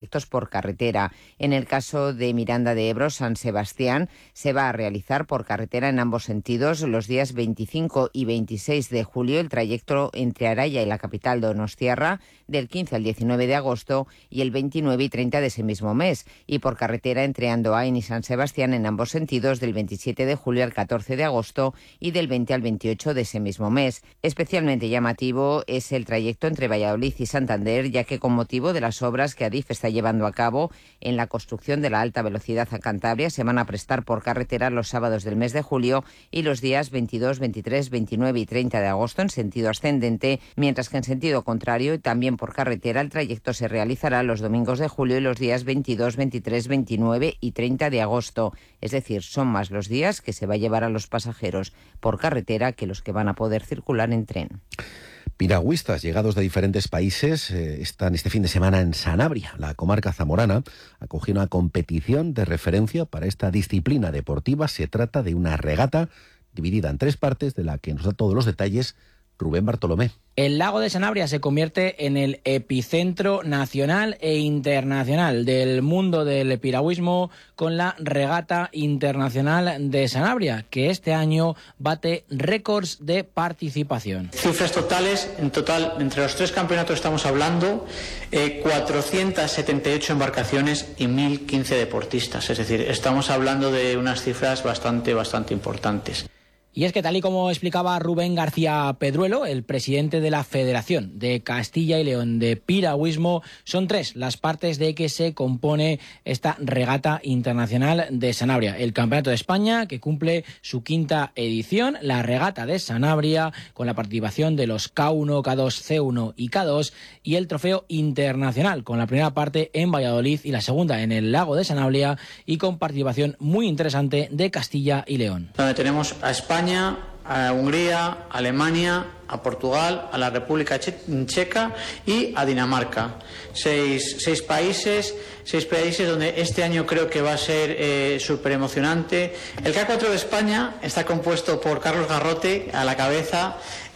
trayectos por carretera. En el caso de Miranda de Ebro, San Sebastián, se va a realizar por carretera en ambos sentidos los días 25 y 26 de julio, el trayecto entre Araya y la capital donostiarra, del 15 al 19 de agosto y el 29 y 30 de ese mismo mes, y por carretera entre Andoain y San Sebastián en ambos sentidos del 27 de julio al 14 de agosto y del 20 al 28 de ese mismo mes. Especialmente llamativo es el trayecto entre Valladolid y Santander, ya que con motivo de las obras que Adif está llevando a cabo en la construcción de la alta velocidad a Cantabria, se van a prestar por carretera los sábados del mes de julio y los días 22, 23, 29 y 30 de agosto en sentido ascendente, mientras que en sentido contrario y también por carretera el trayecto se realizará los domingos de julio y los días 22, 23, 29 y 30 de agosto. Es decir, son más los días que se va a llevar a los pasajeros por carretera que los que van a poder circular en tren. Piragüistas llegados de diferentes países están este fin de semana en Sanabria. La comarca zamorana acogió una competición de referencia para esta disciplina deportiva. Se trata de una regata dividida en 3 partes, de la que nos da todos los detalles Rubén Bartolomé. El lago de Sanabria se convierte en el epicentro nacional e internacional del mundo del piragüismo con la Regata Internacional de Sanabria, que este año bate récords de participación. Cifras totales, en total, entre los 3 campeonatos estamos hablando, 478 embarcaciones y 1.015 deportistas. Es decir, estamos hablando de unas cifras bastante importantes. Y es que, tal y como explicaba Rubén García Pedruelo, el presidente de la Federación de Castilla y León de Piragüismo, son 3 las partes de que se compone esta Regata Internacional de Sanabria. El Campeonato de España, que cumple su 5ª edición, la Regata de Sanabria, con la participación de los K1, K2, C1 y K2, y el Trofeo Internacional, con la primera parte en Valladolid y la segunda en el lago de Sanabria, y con participación muy interesante de Castilla y León. Donde tenemos a España, a Hungría, a Alemania, a Portugal, a la República Checa y a Dinamarca. Seis países donde este año creo que va a ser súper emocionante. El K4 de España está compuesto por Carlos Garrote a la cabeza,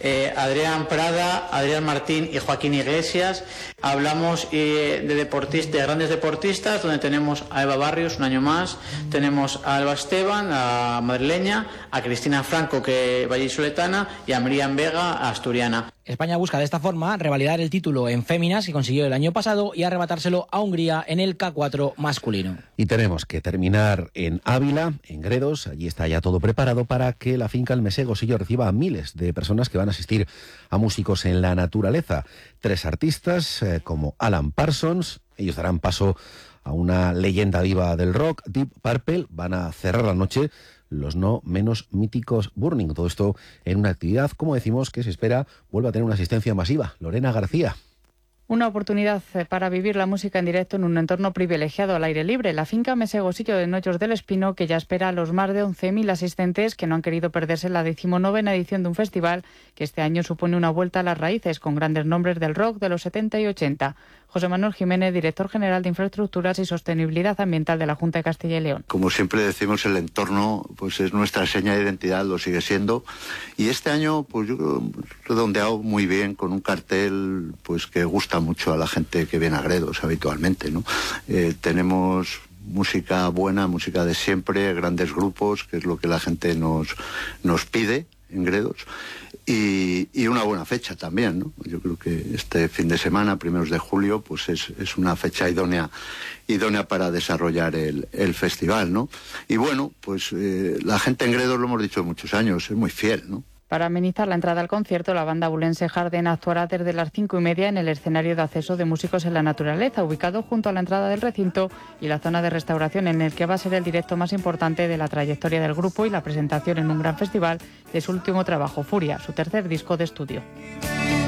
Adrián Prada, Adrián Martín y Joaquín Iglesias. Hablamos de grandes deportistas, donde tenemos a Eva Barrios un año más, tenemos a Alba Esteban, a madrileña, a Cristina Franco, que vallisoletana, y a Miriam Vega, asturiana. España busca de esta forma revalidar el título en féminas que consiguió el año pasado y arrebatárselo a Hungría en el K4 masculino. Y tenemos que terminar en Ávila, en Gredos. Allí está ya todo preparado para que la finca El Mesegosillo reciba a miles de personas que van a asistir a Músicos en la Naturaleza. 3 artistas como Alan Parsons, ellos darán paso a una leyenda viva del rock, Deep Purple. Van a cerrar la noche los no menos míticos Burning. Todo esto en una actividad, como decimos, que se espera vuelva a tener una asistencia masiva. Lorena García. Una oportunidad para vivir la música en directo en un entorno privilegiado al aire libre. La finca Mesegosillo de Noyos del Espino, que ya espera a los más de 11.000 asistentes que no han querido perderse la 19ª edición de un festival que este año supone una vuelta a las raíces con grandes nombres del rock de los 70 y 80. José Manuel Jiménez, director general de Infraestructuras y Sostenibilidad Ambiental de la Junta de Castilla y León. Como siempre decimos, el entorno pues es nuestra seña de identidad, lo sigue siendo. Y este año, pues yo creo, redondeado muy bien, con un cartel pues que gusta mucho a la gente que viene a Gredos habitualmente, ¿no? Tenemos música buena, música de siempre, grandes grupos, que es lo que la gente nos pide en Gredos. Y una buena fecha también, ¿no? Yo creo que este fin de semana, 1 de julio, pues es una fecha idónea para desarrollar el festival, ¿no? Y bueno, pues la gente en Gredos, lo hemos dicho muchos años, es muy fiel, ¿no? Para amenizar la entrada al concierto, la banda bulense Jardín actuará desde las 5:30 en el escenario de acceso de Músicos en la Naturaleza, ubicado junto a la entrada del recinto y la zona de restauración, en el que va a ser el directo más importante de la trayectoria del grupo y la presentación en un gran festival de su último trabajo, Furia, su tercer disco de estudio.